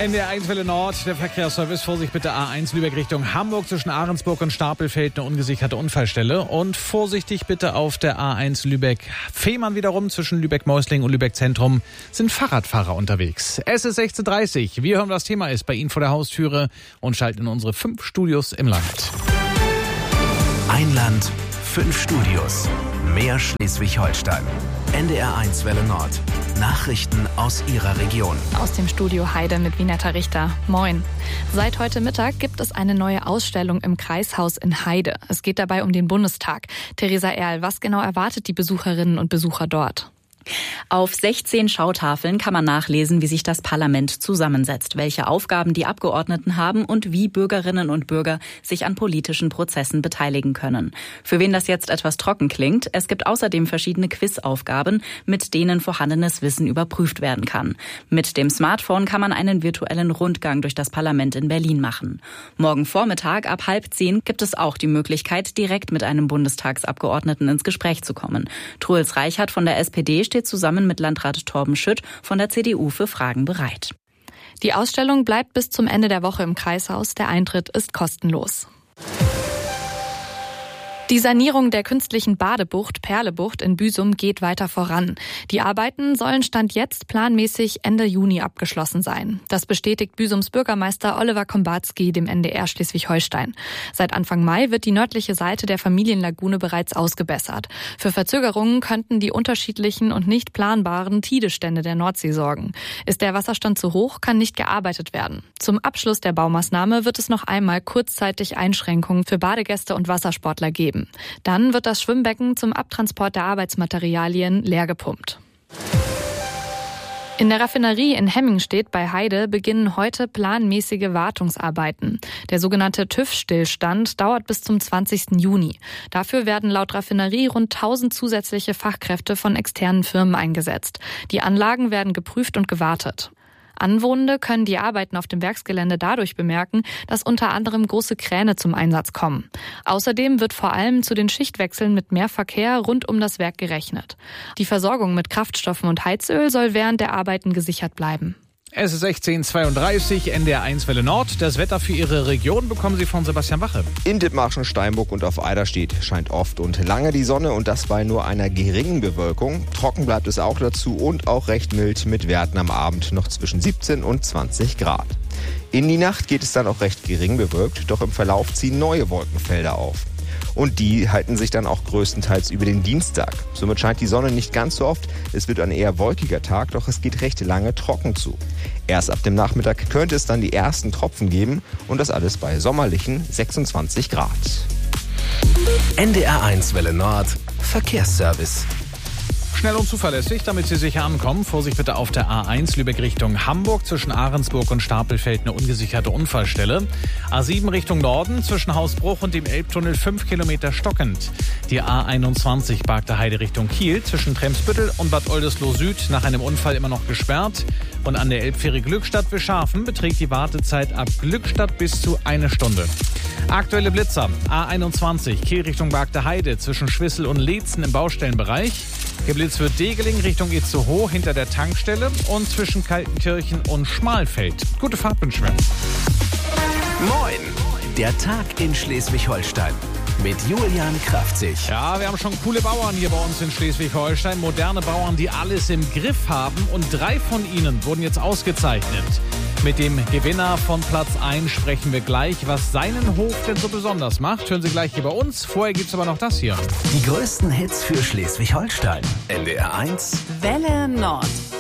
NDR1 Welle Nord, der Verkehrsservice. Vorsicht bitte A1 Lübeck Richtung Hamburg zwischen Ahrensburg und Stapelfeld eine ungesicherte Unfallstelle. Und vorsichtig bitte auf der A1 Lübeck-Fehmarn wiederum zwischen Lübeck-Mäusling und Lübeck-Zentrum sind Fahrradfahrer unterwegs. Es ist 16:30 Uhr. Wir hören, was Thema ist bei Ihnen vor der Haustüre und schalten in unsere 5 Studios im Land. Ein Land, 5 Studios. Mehr Schleswig-Holstein. NDR1 Welle Nord. Nachrichten aus Ihrer Region. Aus dem Studio Heide mit Vinetta Richter. Moin. Seit heute Mittag gibt es eine neue Ausstellung im Kreishaus in Heide. Es geht dabei um den Bundestag. Theresa Erl, was genau erwartet die Besucherinnen und Besucher dort? Auf 16 Schautafeln kann man nachlesen, wie sich das Parlament zusammensetzt, welche Aufgaben die Abgeordneten haben und wie Bürgerinnen und Bürger sich an politischen Prozessen beteiligen können. Für wen das jetzt etwas trocken klingt, es gibt außerdem verschiedene Quizaufgaben, mit denen vorhandenes Wissen überprüft werden kann. Mit dem Smartphone kann man einen virtuellen Rundgang durch das Parlament in Berlin machen. Morgen Vormittag ab 9:30 gibt es auch die Möglichkeit, direkt mit einem Bundestagsabgeordneten ins Gespräch zu kommen. Truls Reichert von der SPD steht zusammen mit Landrat Torben Schütt von der CDU für Fragen bereit. Die Ausstellung bleibt bis zum Ende der Woche im Kreishaus. Der Eintritt ist kostenlos. Die Sanierung der künstlichen Badebucht Perlebucht in Büsum geht weiter voran. Die Arbeiten sollen Stand jetzt planmäßig Ende Juni abgeschlossen sein. Das bestätigt Büsums Bürgermeister Oliver Kombatski dem NDR Schleswig-Holstein. Seit Anfang Mai wird die nördliche Seite der Familienlagune bereits ausgebessert. Für Verzögerungen könnten die unterschiedlichen und nicht planbaren Tidestände der Nordsee sorgen. Ist der Wasserstand zu hoch, kann nicht gearbeitet werden. Zum Abschluss der Baumaßnahme wird es noch einmal kurzzeitig Einschränkungen für Badegäste und Wassersportler geben. Dann wird das Schwimmbecken zum Abtransport der Arbeitsmaterialien leer gepumpt. In der Raffinerie in Hemmingstedt bei Heide beginnen heute planmäßige Wartungsarbeiten. Der sogenannte TÜV-Stillstand dauert bis zum 20. Juni. Dafür werden laut Raffinerie rund 1000 zusätzliche Fachkräfte von externen Firmen eingesetzt. Die Anlagen werden geprüft und gewartet. Anwohnende können die Arbeiten auf dem Werksgelände dadurch bemerken, dass unter anderem große Kräne zum Einsatz kommen. Außerdem wird vor allem zu den Schichtwechseln mit mehr Verkehr rund um das Werk gerechnet. Die Versorgung mit Kraftstoffen und Heizöl soll während der Arbeiten gesichert bleiben. Es ist 16:32 Uhr, NDR1 Welle Nord. Das Wetter für Ihre Region bekommen Sie von Sebastian Wache. In Dithmarschen, Steinburg und auf Eiderstedt scheint oft und lange die Sonne und das bei nur einer geringen Bewölkung. Trocken bleibt es auch dazu und auch recht mild mit Werten am Abend noch zwischen 17 und 20 Grad. In die Nacht geht es dann auch recht gering bewölkt, doch im Verlauf ziehen neue Wolkenfelder auf. Und die halten sich dann auch größtenteils über den Dienstag. Somit scheint die Sonne nicht ganz so oft. Es wird ein eher wolkiger Tag, doch es geht recht lange trocken zu. Erst ab dem Nachmittag könnte es dann die ersten Tropfen geben und das alles bei sommerlichen 26 Grad. NDR1 Welle Nord, Verkehrsservice. Schnell und zuverlässig, damit Sie sicher ankommen. Vorsicht bitte auf der A1 Lübeck Richtung Hamburg zwischen Ahrensburg und Stapelfeld eine ungesicherte Unfallstelle. A7 Richtung Norden zwischen Hausbruch und dem Elbtunnel 5 Kilometer stockend. Die A21 Bargter Heide Richtung Kiel zwischen Tremsbüttel und Bad Oldesloe Süd nach einem Unfall immer noch gesperrt. Und an der Elbfähre Glückstadt-Wischhafen beträgt die Wartezeit ab Glückstadt bis zu 1 Stunde. Aktuelle Blitzer. A21 Kiel Richtung Bargter Heide zwischen Schwissel und Leetzen im Baustellenbereich. Geblitzt wird Degeling Richtung Itzehoe hinter der Tankstelle und zwischen Kaltenkirchen und Schmalfeld. Gute Fahrt wünschen wir. Moin, der Tag in Schleswig-Holstein mit Julian Kraftzig. Ja, wir haben schon coole Bauern hier bei uns in Schleswig-Holstein. Moderne Bauern, die alles im Griff haben. Und 3 von ihnen wurden jetzt ausgezeichnet. Mit dem Gewinner von Platz 1 sprechen wir gleich, was seinen Hof denn so besonders macht. Hören Sie gleich hier bei uns. Vorher gibt's aber noch das hier. Die größten Hits für Schleswig-Holstein. NDR1 Welle Nord.